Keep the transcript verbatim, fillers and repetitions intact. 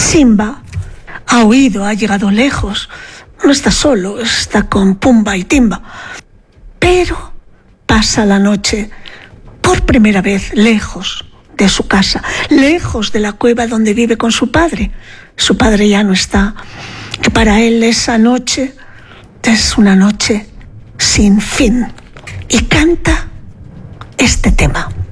Simba ha huido, ha llegado lejos. No está solo, está con Pumba y Timba. Pero pasa la noche por primera vez lejos de su casa, lejos de la cueva donde vive con su padre. Su padre ya no está, que para él esa noche es una noche sin fin. Y canta este tema.